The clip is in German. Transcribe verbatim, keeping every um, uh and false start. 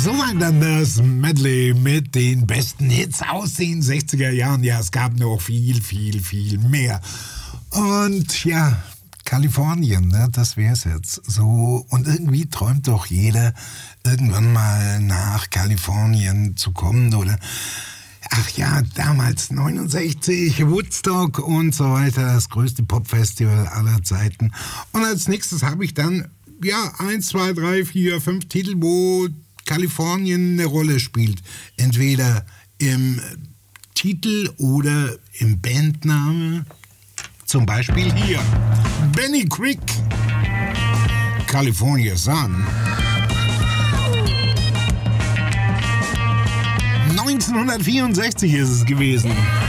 Soweit dann das Medley mit den besten Hits aus den sechziger Jahren. Ja, es gab noch viel, viel, viel mehr. Und ja, Kalifornien, ne, das wär's jetzt. So, und irgendwie träumt doch jeder, irgendwann mal nach Kalifornien zu kommen, oder? Ach ja, damals neunundsechzig, Woodstock und so weiter, das größte Popfestival aller Zeiten. Und als nächstes habe ich dann, ja, eins, zwei, drei, vier, fünf Titel, wo Kalifornien eine Rolle spielt. Entweder im Titel oder im Bandname. Zum Beispiel hier, Benny Crick, California Sun. neunzehnhundertvierundsechzig ist es gewesen.